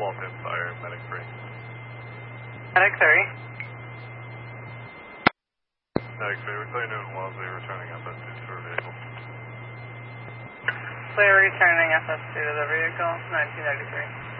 Walton Fire, Medic 3. Medic 3. Medic 3, we're clear Newton Wellesley, returning FS2 to our vehicle. Clear returning FS2 to the vehicle, 1993.